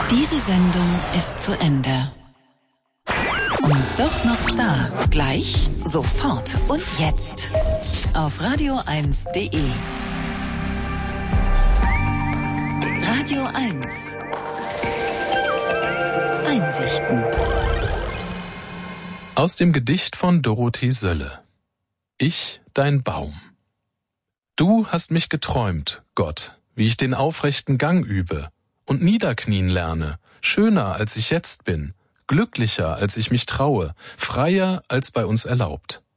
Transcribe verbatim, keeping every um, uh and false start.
Diese Sendung ist zu Ende. Und doch noch da. Gleich, sofort und jetzt. Auf radio eins punkt de. Radio eins. Einsichten. Aus dem Gedicht von Dorothee Sölle. Ich, dein Baum. Du hast mich geträumt, Gott, wie ich den aufrechten Gang übe und niederknien lerne, schöner als ich jetzt bin, glücklicher als ich mich traue, freier als bei uns erlaubt.